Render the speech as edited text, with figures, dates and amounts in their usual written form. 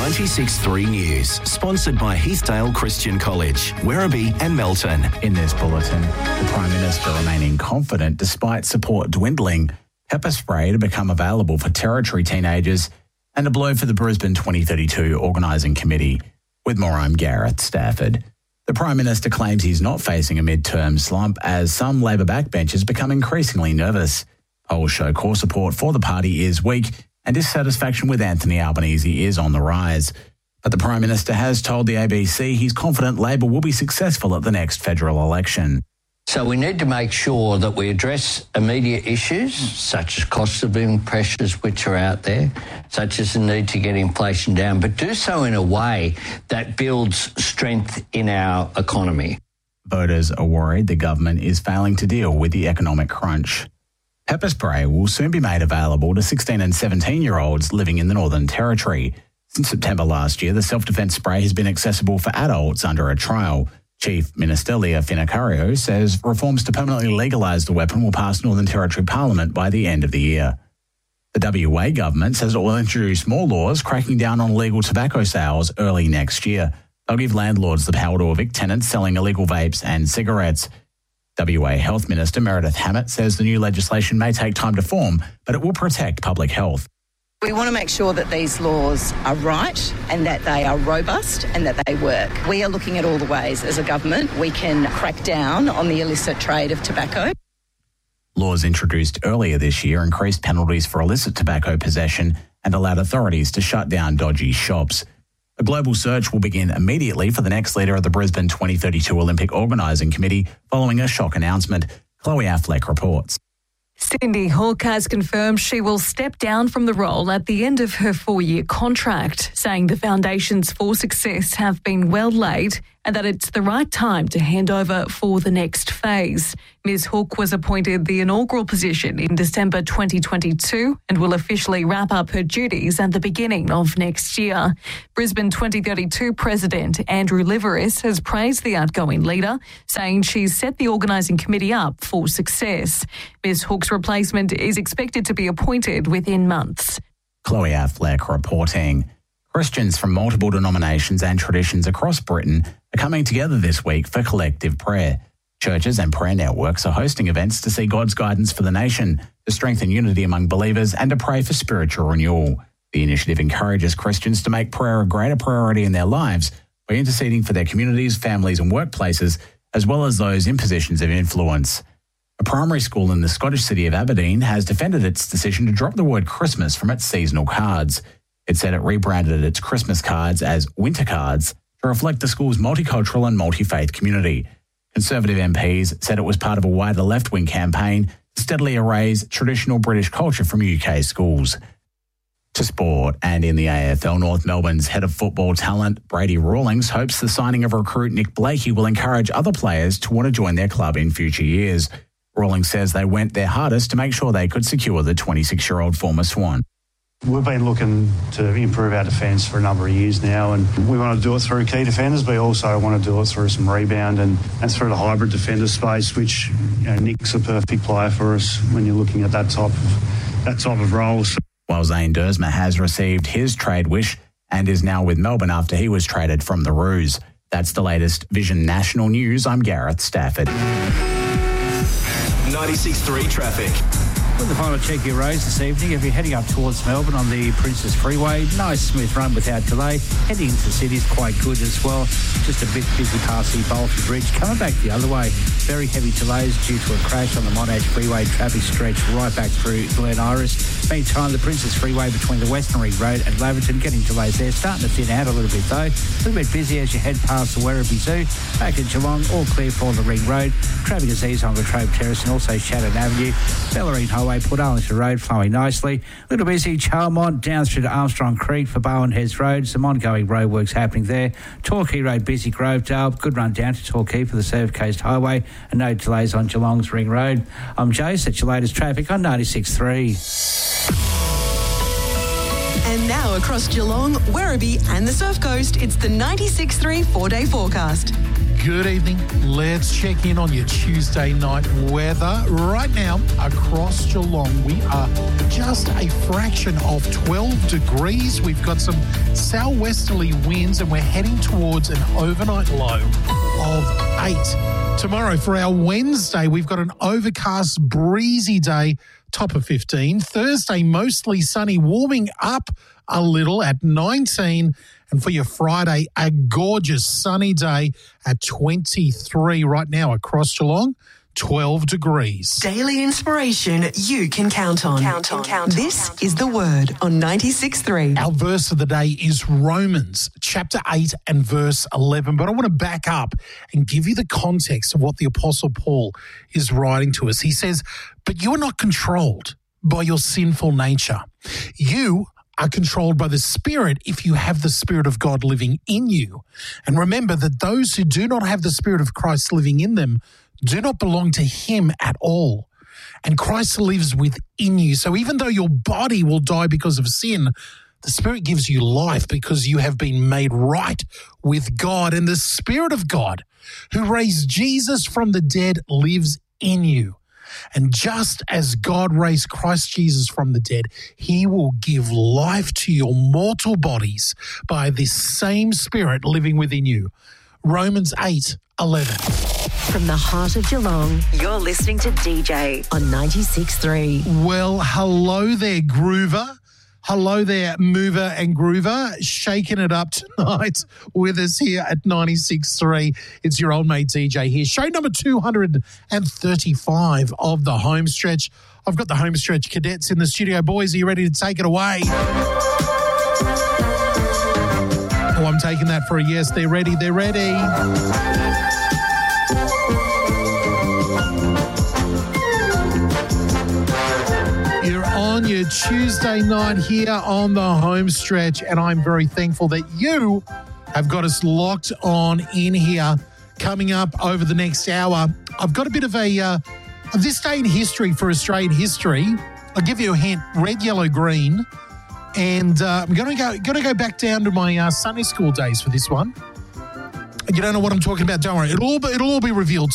96.3 News, sponsored by Heathdale Christian College, Werribee and Melton. In this bulletin, the Prime Minister remaining confident despite support dwindling, pepper spray to become available for Territory teenagers, and a blow for the Brisbane 2032 Organising Committee. With more, I'm Gareth Stafford. The Prime Minister claims he's not facing a midterm slump as some Labor backbenchers become increasingly nervous. Polls show core support for the party is weak and dissatisfaction with Anthony Albanese is on the rise. But the Prime Minister has told the ABC he's confident Labor will be successful at the next federal election. So we need to make sure that we address immediate issues such as cost of living pressures which are out there, such as the need to get inflation down, but do so in a way that builds strength in our economy. Voters are worried the government is failing to deal with the economic crunch. Pepper spray will soon be made available to 16 and 17-year-olds living in the Northern Territory. Since September last year, the self-defence spray has been accessible for adults under a trial. Chief Minister Leah Finocchiaro says reforms to permanently legalise the weapon will pass Northern Territory Parliament by the end of the year. The WA government says it will introduce more laws cracking down on illegal tobacco sales early next year. They'll give landlords the power to evict tenants selling illegal vapes and cigarettes. WA Health Minister Meredith Hammett says the new legislation may take time to form, but it will protect public health. We want to make sure that these laws are right and that they are robust and that they work. We are looking at all the ways as a government we can crack down on the illicit trade of tobacco. Laws introduced earlier this year increased penalties for illicit tobacco possession and allowed authorities to shut down dodgy shops. A global search will begin immediately for the next leader of the Brisbane 2032 Olympic Organising Committee following a shock announcement. Chloe Affleck reports. Cindy Hawke has confirmed she will step down from the role at the end of her 4-year contract, saying the foundations for success have been well laid and that it's the right time to hand over for the next phase. Ms Hawke was appointed the inaugural position in December 2022 and will officially wrap up her duties at the beginning of next year. Brisbane 2032 President Andrew Liveris has praised the outgoing leader, saying she's set the organising committee up for success. Ms Hawke's replacement is expected to be appointed within months. Chloe Affleck reporting. Christians from multiple denominations and traditions across Britain are coming together this week for collective prayer. Churches and prayer networks are hosting events to see God's guidance for the nation, to strengthen unity among believers and to pray for spiritual renewal. The initiative encourages Christians to make prayer a greater priority in their lives by interceding for their communities, families and workplaces, as well as those in positions of influence. A primary school in the Scottish city of Aberdeen has defended its decision to drop the word Christmas from its seasonal cards. It said it rebranded its Christmas cards as winter cards to reflect the school's multicultural and multi-faith community. Conservative MPs said it was part of a wider left-wing campaign to steadily erase traditional British culture from UK schools. To sport, and in the AFL, North Melbourne's head of football talent, Brady Rawlings, hopes the signing of recruit Nick Blakey will encourage other players to want to join their club in future years. Rawlings says they went their hardest to make sure they could secure the 26-year-old former Swan. We've been looking to improve our defence for a number of years now, and we want to do it through key defenders, but also want to do it through some rebound and through the hybrid defender space, which Nick's a perfect player for us when you're looking at that type of role. While Zane Dersma has received his trade wish and is now with Melbourne after he was traded from the Roos. That's the latest Vision National News. I'm Gareth Stafford. 96.3 traffic. With the final check your roads this evening, if you're heading up towards Melbourne on the Princess Freeway, nice smooth run without delay. Heading into the city is quite good as well. Just a bit busy past the Bolton Bridge. Coming back the other way, very heavy delays due to a crash on the Monash Freeway. Traffic stretched right back through Glen Iris. Meantime, the Princess Freeway between the Western Ring Road and Laverton getting delays there. Starting to thin out a little bit though. A little bit busy as you head past the Werribee Zoo. Back in Geelong, all clear for the Ring Road. Traffic is eased on Latrobe Terrace and also Shannon Avenue. Bellarine Highway, Port Arlington Road flowing nicely. A little busy, Charlemont down through to Armstrong Creek for Bowen Heads Road. Some ongoing roadworks happening there. Torquay Road busy, Grovedale. Good run down to Torquay for the Surf Coast Highway and no delays on Geelong's Ring Road. I'm Jace, that's your latest traffic on 96.3. And now across Geelong, Werribee and the Surf Coast, it's the 96.3 4-day forecast. Good evening. Let's check in on your Tuesday night weather. Right now, across Geelong, we are just a fraction of 12 degrees. We've got some southwesterly winds and we're heading towards an overnight low of 8. Tomorrow, for our Wednesday, we've got an overcast, breezy day, top of 15. Thursday, mostly sunny, warming up a little at 19. And for your Friday, a gorgeous sunny day at 23 right now across Geelong, 12 degrees. Daily inspiration you can count on. This is The Word on 96.3. Our verse of the day is Romans chapter 8 and verse 11. But I want to back up and give you the context of what the Apostle Paul is writing to us. He says, but you are not controlled by your sinful nature. You are controlled by the Spirit if you have the Spirit of God living in you. And remember that those who do not have the Spirit of Christ living in them do not belong to him at all. And Christ lives within you. So even though your body will die because of sin, the Spirit gives you life because you have been made right with God. And the Spirit of God, who raised Jesus from the dead, lives in you. And just as God raised Christ Jesus from the dead, he will give life to your mortal bodies by this same Spirit living within you. Romans 8:11. From the heart of Geelong, you're listening to DJ on 96.3. Well, hello there, Groover. Hello there, Mover and Groover, shaking it up tonight with us here at 96.3. It's your old mate DJ here. Show number 235 of the home stretch. I've got the home stretch cadets in the studio. Boys, are you ready to take it away? Oh, I'm taking that for a yes. They're ready. They're ready. On your Tuesday night here on the home stretch, and I'm very thankful that you have got us locked on in here. Coming up over the next hour, I've got a bit of this day in history for Australian history. I'll give you a hint: red, yellow, green, and I'm going to go back down to my Sunday school days for this one. You don't know what I'm talking about? Don't worry, it'll all be revealed